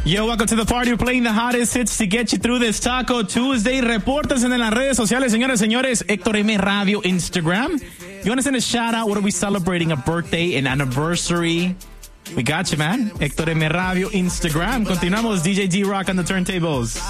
Yo, welcome to the party. We're playing the hottest hits to get you through this Taco Tuesday. Reportes en las redes sociales, señores. Héctor M Radio Instagram. You want to send a shout out? What are we celebrating? A birthday, an anniversary? We got you, man. Héctor M Radio Instagram. Continuamos. DJ D-Rock on the turntables.